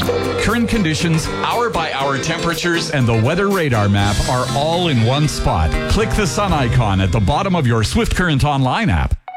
Current conditions, hour-by-hour temperatures, and the weather radar map are all in one spot. Click the sun icon at the bottom of your Swift Current online app.